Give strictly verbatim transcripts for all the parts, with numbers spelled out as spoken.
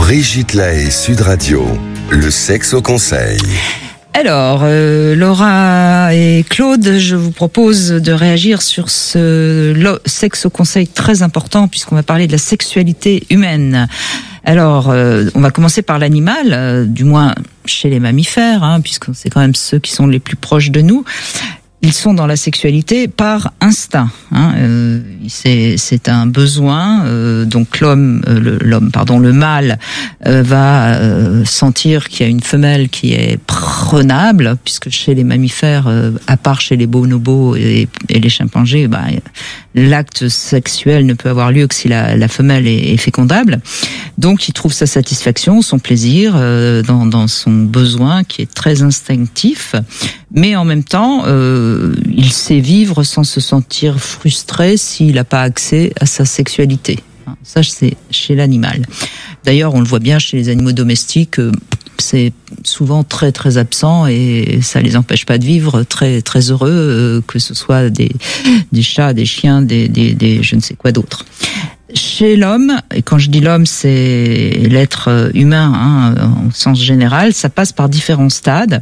Brigitte Lahaie, Sud Radio, le sexe au conseil. Alors, euh, Laura et Claude, je vous propose de réagir sur ce lo- sexe au conseil très important puisqu'on va parler de la sexualité humaine. Alors, euh, on va commencer par l'animal, euh, du moins chez les mammifères, hein, puisque c'est quand même ceux qui sont les plus proches de nous. Ils sont dans la sexualité par instinct. Hein, euh, c'est, c'est un besoin. Euh, donc l'homme, euh, le, l'homme, pardon, le mâle euh, va euh, sentir qu'il y a une femelle qui est prenable, puisque chez les mammifères, euh, à part chez les bonobos et, et les chimpanzés, bah, l'acte sexuel ne peut avoir lieu que si la, la femelle est, est fécondable. Donc il trouve sa satisfaction, son plaisir euh, dans, dans son besoin qui est très instinctif. Mais en même temps, euh, il sait vivre sans se sentir frustré s'il n'a pas accès à sa sexualité. Ça, c'est chez l'animal. D'ailleurs, on le voit bien chez les animaux domestiques, euh, c'est souvent très très absent et ça les empêche pas de vivre très très heureux, euh, que ce soit des des chats, des chiens, des des, des je ne sais quoi d'autre. Chez l'homme, et quand je dis l'homme, c'est l'être humain hein, au sens général, ça passe par différents stades.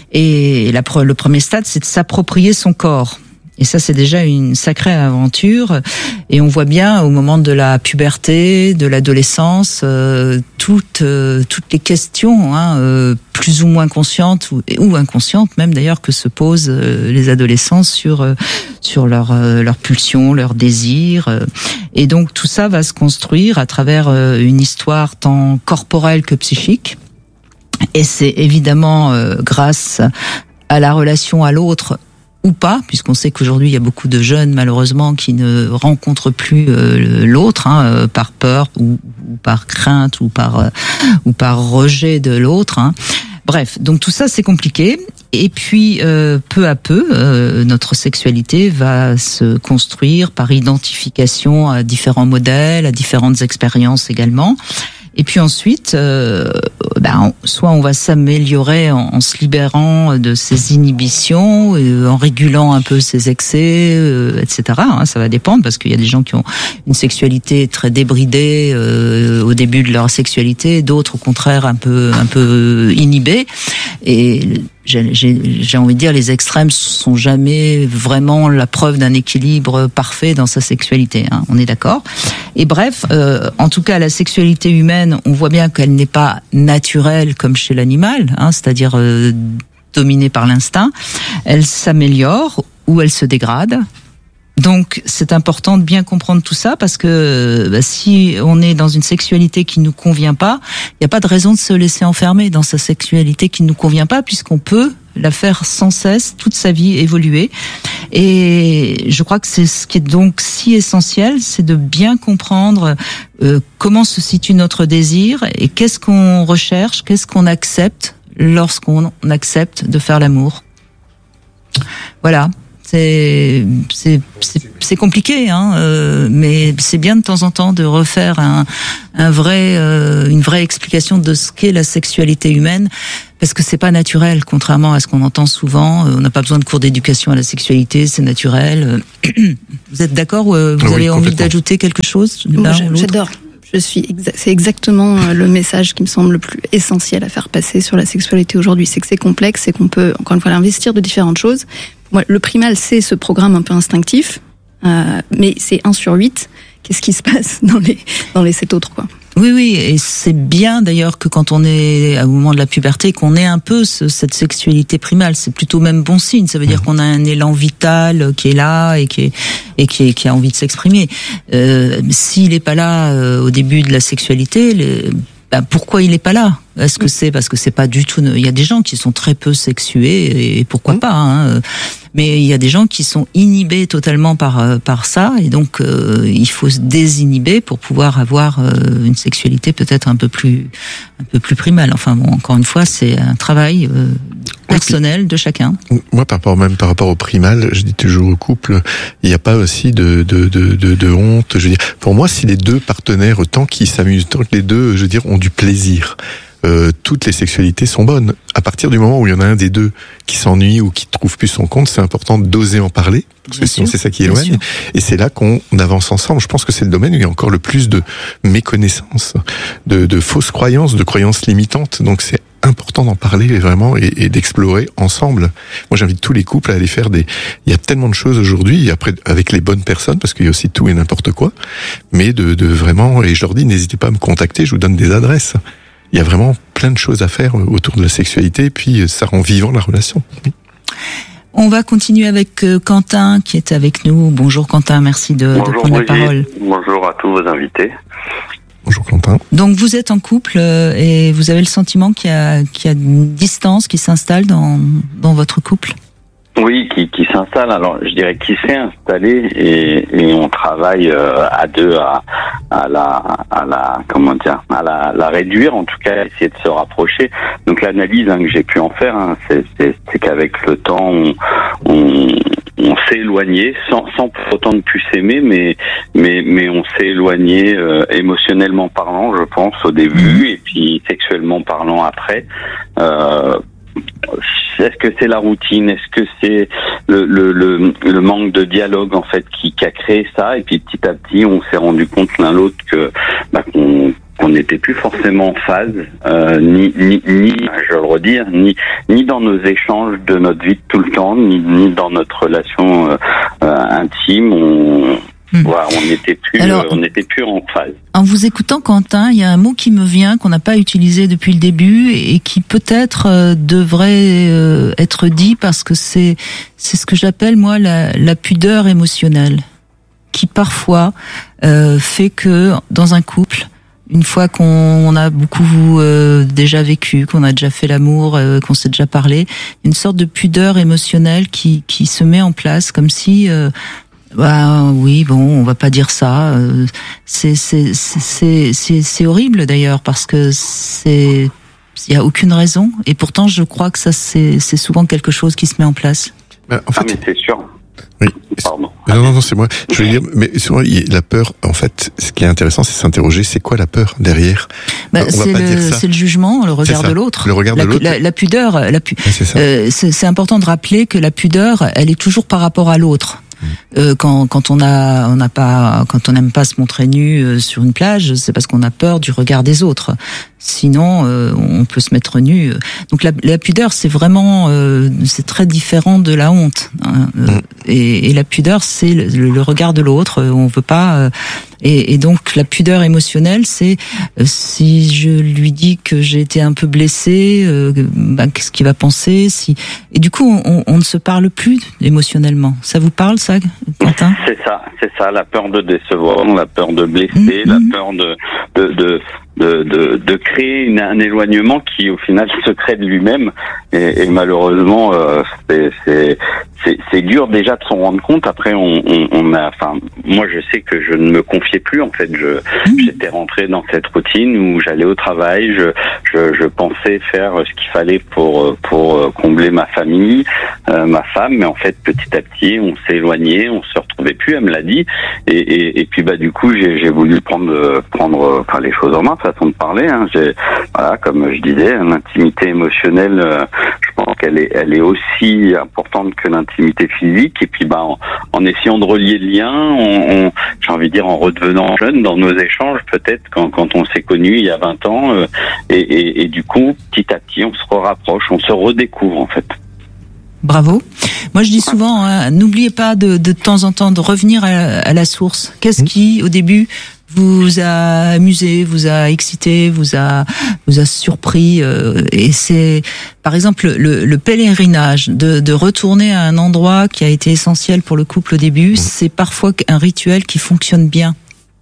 Et la, le premier stade, c'est de s'approprier son corps. Et ça, c'est déjà une sacrée aventure. Et on voit bien au moment de la puberté, de l'adolescence, euh, toutes euh, toutes les questions, hein, euh, plus ou moins conscientes ou, ou inconscientes même d'ailleurs, que se posent euh, les adolescents sur euh, sur leur euh, leur pulsion, leurs désirs. Euh. Et donc tout ça va se construire à travers euh, une histoire tant corporelle que psychique. Et c'est évidemment euh, grâce à la relation à l'autre ou pas, puisqu'on sait qu'aujourd'hui il y a beaucoup de jeunes malheureusement qui ne rencontrent plus euh, l'autre hein, euh, par peur ou, ou par crainte ou par euh, ou par rejet de l'autre. Hein. Bref, donc tout ça c'est compliqué. Et puis euh, peu à peu, euh, notre sexualité va se construire par identification à différents modèles, à différentes expériences également. Et puis ensuite, euh, ben, soit on va s'améliorer en, en se libérant de ses inhibitions, euh, en régulant un peu ses excès, euh, et cetera. Hein, ça va dépendre parce qu'il y a des gens qui ont une sexualité très débridée euh, au début de leur sexualité, d'autres au contraire un peu un peu inhibées. Et j'ai, j'ai, j'ai envie de dire, les extrêmes sont jamais vraiment la preuve d'un équilibre parfait dans sa sexualité. Hein, on est d'accord. Et bref, euh, en tout cas, la sexualité humaine, on voit bien qu'elle n'est pas naturelle comme chez l'animal, hein, c'est-à-dire euh, dominée par l'instinct. Elle s'améliore ou elle se dégrade. Donc, c'est important de bien comprendre tout ça parce que bah, si on est dans une sexualité qui nous convient pas, il n'y a pas de raison de se laisser enfermer dans sa sexualité qui ne nous convient pas puisqu'on peut la faire sans cesse, toute sa vie évoluer. Et je crois que c'est ce qui est donc si essentiel, c'est de bien comprendre euh, comment se situe notre désir et qu'est-ce qu'on recherche, qu'est-ce qu'on accepte lorsqu'on accepte de faire l'amour. Voilà. C'est, c'est, c'est, c'est compliqué, hein, euh, mais c'est bien de temps en temps de refaire un, un vrai, euh, une vraie explication de ce qu'est la sexualité humaine, parce que c'est pas naturel, contrairement à ce qu'on entend souvent. On n'a pas besoin de cours d'éducation à la sexualité, c'est naturel. Vous êtes d'accord ou vous oui, avez envie d'ajouter quelque chose? Moi, j'adore. Je suis exa- c'est exactement le message qui me semble le plus essentiel à faire passer sur la sexualité aujourd'hui. C'est que c'est complexe, c'est qu'on peut, encore une fois, investir de différentes choses. Moi, le primal, c'est ce programme un peu instinctif, euh, mais c'est un sur huit. Qu'est-ce qui se passe dans les, dans les sept autres, quoi? Oui, oui, et c'est bien d'ailleurs que quand on est au moment de la puberté, qu'on ait un peu ce, cette sexualité primale. C'est plutôt même bon signe. Ça veut dire qu'on a un élan vital qui est là et qui est et qui, est, qui a envie de s'exprimer. Euh, s'il n'est pas là euh, au début de la sexualité, les, ben pourquoi il n'est pas là? Est-ce que c'est parce que c'est pas du tout... Il y a des gens qui sont très peu sexués et pourquoi pas, hein. Mais il y a des gens qui sont inhibés totalement par par ça et donc euh, il faut se désinhiber pour pouvoir avoir euh, une sexualité peut-être un peu plus un peu plus primale. Enfin bon, encore une fois, c'est un travail euh, personnel de chacun. Moi, par rapport même par rapport au primal, je dis toujours au couple, il n'y a pas aussi de de de de, de honte. Je veux dire, pour moi, si les deux partenaires, tant qu'ils s'amusent, tant que les deux, je veux dire, ont du plaisir. euh, toutes les sexualités sont bonnes. À partir du moment où il y en a un des deux qui s'ennuie ou qui trouve plus son compte, c'est important d'oser en parler, parce que sinon c'est ça qui éloigne. Et c'est là qu'on avance ensemble. Je pense que c'est le domaine où il y a encore le plus de méconnaissances, de, de fausses croyances, de croyances limitantes. Donc c'est important d'en parler vraiment et, et d'explorer ensemble. Moi, j'invite tous les couples à aller faire des... Il y a tellement de choses aujourd'hui, après avec les bonnes personnes, parce qu'il y a aussi tout et n'importe quoi, mais de, de vraiment... Et je leur dis, n'hésitez pas à me contacter, je vous donne des adresses. Il y a vraiment plein de choses à faire autour de la sexualité, et puis ça rend vivant la relation. Oui. On va continuer avec Quentin qui est avec nous. Bonjour Quentin, merci de, Bonjour, de prendre Brigitte. la parole. Bonjour à tous vos invités. Bonjour Quentin. Donc vous êtes en couple euh, et vous avez le sentiment qu'il y a, qu'il y a une distance qui s'installe dans, dans votre couple ? Oui, qui, qui s'installe. Alors, je dirais qui s'est installé et, et on travaille euh, à deux à, à la, à la, comment dire, à la, la réduire, en tout cas, essayer de se rapprocher. Donc l'analyse hein, que j'ai pu en faire, hein, c'est, c'est, c'est qu'avec le temps, on, on, on s'est éloigné, sans, sans pour autant ne plus s'aimer, mais, mais, mais on s'est éloigné euh, émotionnellement parlant, je pense, au début, et puis sexuellement parlant après. Euh, Est-ce que c'est la routine? Est-ce que c'est le, le, le, le manque de dialogue en fait qui, qui a créé ça? Et puis petit à petit, on s'est rendu compte l'un l'autre que bah, qu'on qu'on n'était plus forcément en phase, euh, ni, ni, ni, je le redis, ni, ni dans nos échanges de notre vie de tout le temps, ni, ni dans notre relation euh, euh, intime. On, Mmh. Voilà, on n'était plus, Alors, on n'était plus en phase. En vous écoutant, Quentin, il y a un mot qui me vient qu'on n'a pas utilisé depuis le début et qui peut-être euh, devrait euh, être dit parce que c'est c'est ce que j'appelle moi la, la pudeur émotionnelle, qui parfois euh, fait que dans un couple, une fois qu'on a beaucoup euh, déjà vécu, qu'on a déjà fait l'amour, euh, qu'on s'est déjà parlé, une sorte de pudeur émotionnelle qui qui se met en place, comme si euh, bah oui, bon, on va pas dire ça. Euh, c'est c'est c'est c'est c'est horrible d'ailleurs parce que c'est il y a aucune raison et pourtant je crois que ça c'est c'est souvent quelque chose qui se met en place. Ben, en fait, ah mais c'est sûr. Oui. Pardon. Non, non, non, c'est moi. Je veux dire, mais souvent, la peur, en fait, ce qui est intéressant, c'est s'interroger, c'est quoi la peur derrière? Bah, c'est, le, c'est le jugement, le regard de l'autre. Le regard la, de l'autre. La, la pudeur, la pu... ouais, c'est, ça. Euh, c'est, c'est important de rappeler que la pudeur, elle est toujours par rapport à l'autre. Euh, quand, quand on a, on n'a pas, quand on n'aime pas se montrer nu euh, sur une plage, c'est parce qu'on a peur du regard des autres. Sinon, euh, on peut se mettre nu. Donc la, la pudeur, c'est vraiment, euh, c'est très différent de la honte. Hein. Mm. Et, et la pudeur, c'est le, le regard de l'autre. On veut pas. Euh, et, et donc la pudeur émotionnelle, c'est euh, si je lui dis que j'ai été un peu blessée, euh, bah, qu'est-ce qu'il va penser? Si et du coup, on, on ne se parle plus émotionnellement. Ça vous parle, ça, Quentin? C'est ça, c'est ça. La peur de décevoir, la peur de blesser, mm-hmm. la peur de de, de De, de, de créer une, un éloignement qui au final se crée de lui-même et, et malheureusement euh, c'est, c'est, c'est, c'est dur déjà de s'en rendre compte. Après on, on, on a, enfin moi je sais que je ne me confiais plus en fait. Je, mmh. J'étais rentré dans cette routine où j'allais au travail, je, je, je pensais faire ce qu'il fallait pour pour combler ma famille, euh, ma femme, mais en fait petit à petit on s'est éloigné, on se retrouvait plus. Elle me l'a dit et, et, et puis bah du coup j'ai, j'ai voulu prendre prendre enfin les choses en main. Façon de parler, hein. J'ai, voilà, comme je disais, l'intimité émotionnelle, euh, je pense qu'elle est, elle est aussi importante que l'intimité physique. Et puis, bah, en, en essayant de relier le lien, on, on, j'ai envie de dire, en redevenant jeune dans nos échanges, peut-être quand, quand on s'est connus il y a vingt ans, euh, et, et, et du coup, petit à petit, on se rapproche, on se redécouvre en fait. Bravo. Moi, je dis souvent, hein, n'oubliez pas de, de temps en temps de revenir à, à la source. Qu'est-ce qui, au début, vous a amusé, vous a excité, vous a vous a surpris euh, et c'est par exemple le, le pèlerinage de, de retourner à un endroit qui a été essentiel pour le couple au début, c'est parfois un rituel qui fonctionne bien.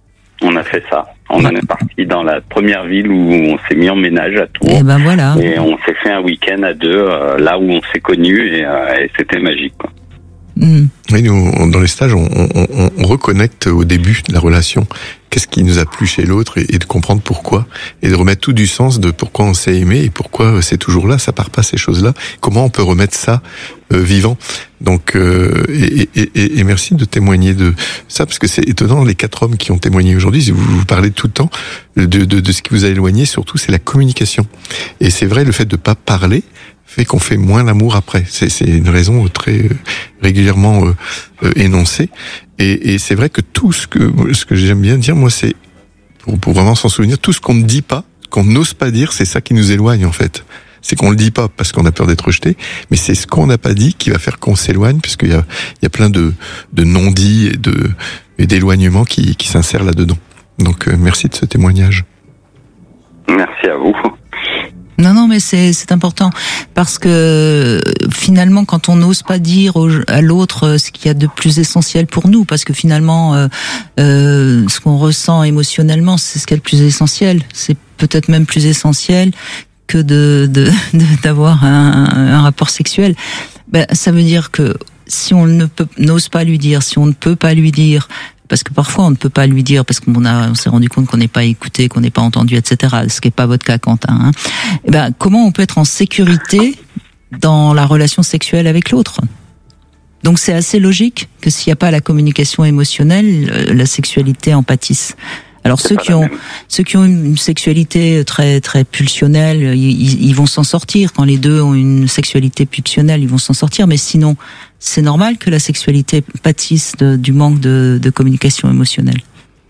On a fait ça. On en est parti dans la première ville où on s'est mis en ménage à Tours. Et ben voilà. Et on s'est fait un week-end à deux, euh, là où on s'est connus et, euh, et c'était magique, quoi. Mmh. Oui, nous, dans les stages, on, on, on reconnecte au début de la relation qu'est-ce qui nous a plu chez l'autre et, et de comprendre pourquoi et de remettre tout du sens de pourquoi on s'est aimé et pourquoi c'est toujours là, ça part pas ces choses-là. Comment on peut remettre ça euh, vivant. Donc euh, et, et, et, et merci de témoigner de ça parce que c'est étonnant les quatre hommes qui ont témoigné aujourd'hui. Vous, vous parlez tout le temps de, de, de ce qui vous a éloigné. Surtout, c'est la communication. Et c'est vrai, le fait de pas parler fait qu'on fait moins l'amour après. C'est, c'est une raison très euh, régulièrement euh, euh, énoncée. Et, et c'est vrai que tout ce que ce que j'aime bien dire, moi, c'est pour, pour vraiment s'en souvenir, tout ce qu'on ne dit pas, qu'on n'ose pas dire, c'est ça qui nous éloigne en fait. C'est qu'on le dit pas parce qu'on a peur d'être rejeté, mais c'est ce qu'on n'a pas dit qui va faire qu'on s'éloigne, puisqu'il y a il y a plein de de non-dits et de et d'éloignements qui qui s'insèrent là-dedans. Donc euh, merci de ce témoignage. Merci à vous. Non, non, mais c'est c'est important parce que finalement, quand on n'ose pas dire au, à l'autre ce qu'il y a de plus essentiel pour nous, parce que finalement, euh, euh, ce qu'on ressent émotionnellement, c'est ce qu'il y a de plus essentiel. C'est peut-être même plus essentiel que de, de, de d'avoir un, un rapport sexuel. Ben, ça veut dire que si on ne peut, n'ose pas lui dire, si on ne peut pas lui dire. Parce que parfois on ne peut pas lui dire parce qu'on a, on s'est rendu compte qu'on n'est pas écouté, qu'on n'est pas entendu, et cetera. Ce qui n'est pas votre cas, Quentin. Hein. Et ben, comment on peut être en sécurité dans la relation sexuelle avec l'autre ? Donc c'est assez logique que s'il n'y a pas la communication émotionnelle, la sexualité en pâtisse. Alors ceux qui ont ceux qui ont une sexualité très très pulsionnelle, ils, ils vont s'en sortir. Quand les deux ont une sexualité pulsionnelle, ils vont s'en sortir. Mais sinon, c'est normal que la sexualité pâtisse de, du manque de, de communication émotionnelle.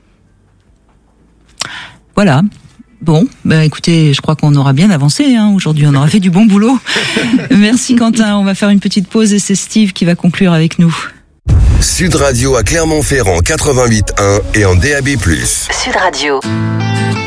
Voilà. Bon, ben écoutez, je crois qu'on aura bien avancé. Hein. Aujourd'hui, on aura fait du bon boulot. Merci Quentin. On va faire une petite pause et c'est Steve qui va conclure avec nous. Sud Radio à Clermont-Ferrand quatre-vingt-huit point un et en D A B plus. Sud Radio.